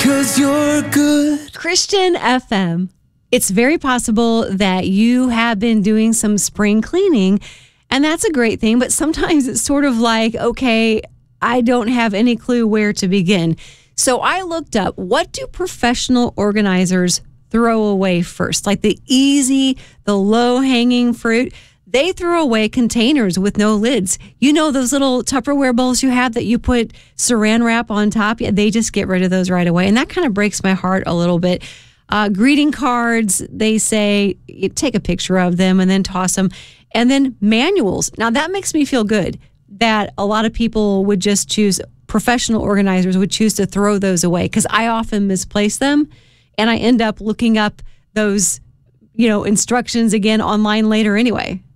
'Cause you're good. Christian FM. It's very possible that you have been doing some spring cleaning, and that's a great thing, but sometimes it's sort of like, okay, I don't have any clue where to begin. So I looked up, what do professional organizers throw away first? Like the easy, the low-hanging fruit. They throw away containers with no lids. You know those little Tupperware bowls you have that you put saran wrap on top? Yeah, they just get rid of those right away. And that kind of breaks my heart a little bit. Greeting cards, they say, you take a picture of them and then toss them. And then manuals. Now that makes me feel good that a lot of people would just choose, professional organizers would choose to throw those away, because I often misplace them and I end up looking up those, instructions again online later anyway.